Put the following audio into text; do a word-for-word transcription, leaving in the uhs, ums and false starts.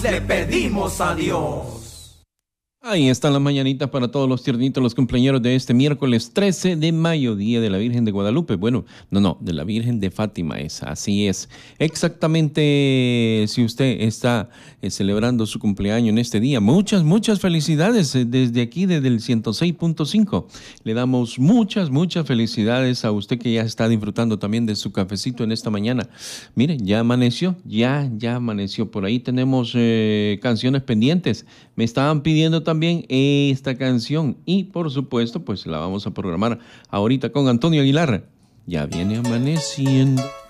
le pedimos a Dios. Ahí están las mañanitas para todos los tiernitos, los cumpleaños de este miércoles trece de mayo, Día de la Virgen de Guadalupe. Bueno, no, no, de la Virgen de Fátima es, así es. Exactamente, si usted está eh, celebrando su cumpleaños en este día, muchas, muchas felicidades eh, desde aquí, desde el ciento seis punto cinco. Le damos muchas, muchas felicidades a usted que ya está disfrutando también de su cafecito en esta mañana. Miren, ya amaneció, ya, ya amaneció. Por ahí tenemos eh, canciones pendientes. Me estaban pidiendo también esta canción y por supuesto pues la vamos a programar ahorita con Antonio Aguilar. Ya viene amaneciendo.